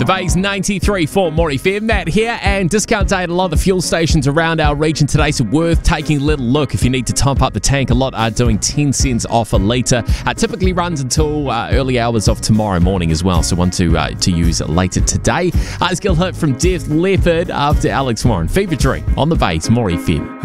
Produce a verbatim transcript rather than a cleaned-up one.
The Bay's ninety-three for Maury Fair. Matt here, and discount day at a lot of the fuel stations around our region today, so worth taking a little look if you need to top up the tank. A lot are doing ten cents off a litre. Uh, typically runs until uh, early hours of tomorrow morning as well, so one to uh, to use later today. Uh, skill hit from Def Leppard after Alex Warren. Fever Tree on the Bay's Maury Fair.